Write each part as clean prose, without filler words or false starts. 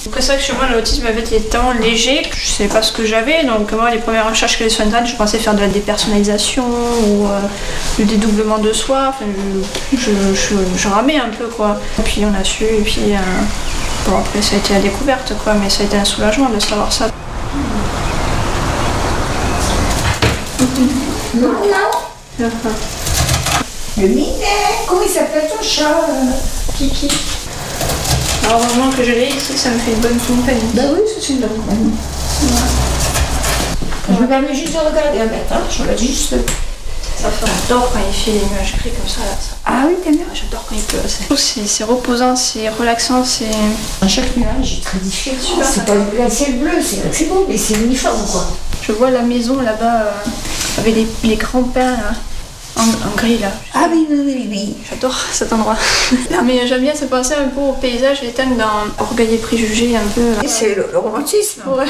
Après c'est vrai que chez moi l'autisme avait été tellement léger que je savais pas ce que j'avais, donc moi les premières recherches que j'ai sur internet je pensais faire de la dépersonnalisation ou du dédoublement de soi, enfin, je ramais un peu quoi. Et puis on a su, et puis bon après ça a été la découverte quoi, mais ça a été un soulagement de savoir ça. Non. Le minet. Comment il s'appelle ton chat Kiki. Alors heureusement que je l'ai ici, ça me fait une bonne compagnie. Bah oui, c'est une bonne compagnie. Ouais. Je me permets juste de regarder un matin, je regarde juste. J'adore quand il fait les nuages gris comme ça. Là. Ah oui, t'aimes bien? J'adore quand il pleut. C'est reposant, c'est relaxant, c'est... Chaque nuage est très différent. C'est pas un ciel bleu, c'est beau, mais c'est uniforme quoi. Je vois la maison là-bas avec les grands pins là. En gris là. Ah oui. J'adore cet endroit. Mais j'aime bien se passer un peu au paysage et thème dans Orgueil et préjugés un peu. Et c'est le romantisme. Ouais.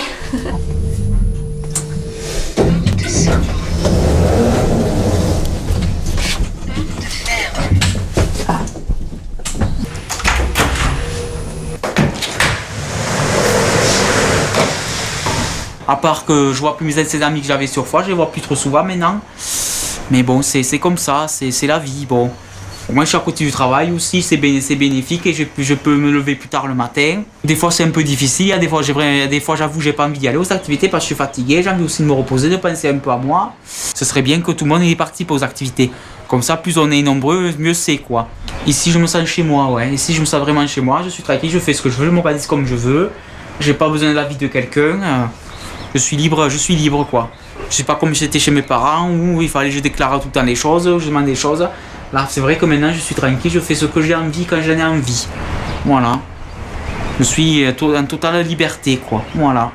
À part que je vois plus mes amis que j'avais sur fois, je les vois plus trop souvent maintenant. Mais bon, c'est comme ça, c'est la vie. Bon, moi je suis à côté du travail aussi, c'est bénéfique et je peux me lever plus tard le matin. Des fois c'est un peu difficile, des fois j'avoue j'ai pas envie d'y aller aux activités parce que je suis fatigué, j'ai envie aussi de me reposer, de penser un peu à moi. Ce serait bien que tout le monde y participe aux activités. Comme ça, plus on est nombreux, mieux c'est quoi. Ici je me sens chez moi, ouais. Ici je me sens vraiment chez moi, je suis tranquille, je fais ce que je veux, je m'organise comme je veux. J'ai pas besoin de l'avis de quelqu'un. Je suis libre quoi. Je sais pas comme j'étais chez mes parents où il fallait que je déclare tout le temps les choses, je demande des choses. Là c'est vrai que maintenant je suis tranquille, je fais ce que j'ai envie quand j'en ai envie. Voilà. Je suis en totale liberté quoi. Voilà.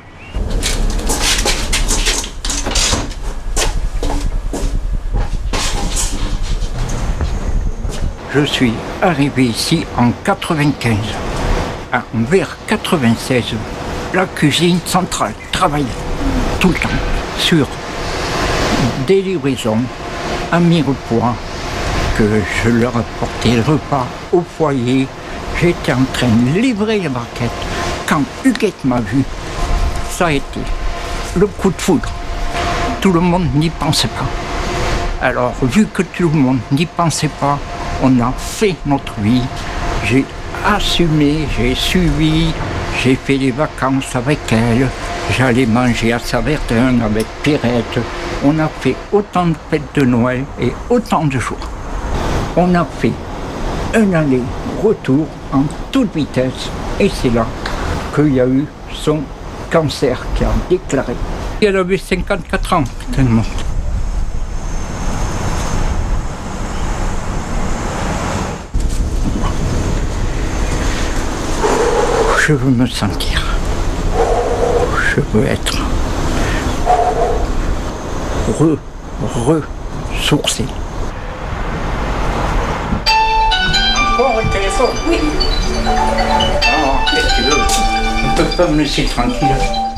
Je suis arrivé ici en 95. Vers 96, la cuisine centrale travaillait tout le temps sur des livraisons à Mirepoix, que je leur apportais le repas au foyer. J'étais en train de livrer les barquettes. Quand Huguette m'a vu, ça a été le coup de foudre. Tout le monde n'y pensait pas. Alors, vu que tout le monde n'y pensait pas, on a fait notre vie. J'ai assumé, j'ai suivi, j'ai fait des vacances avec elle. J'allais manger à Saverdun avec Pierrette. On a fait autant de fêtes de Noël et autant de jours. On a fait un aller-retour en toute vitesse et c'est là qu'il y a eu son cancer qui a déclaré. Elle avait 54 ans, tellement. Je veux me sentir. Je veux être ressourcé. Encore le téléphone? Oui. Oh, qu'est-ce que tu veux? On ne peut pas me laisser tranquille.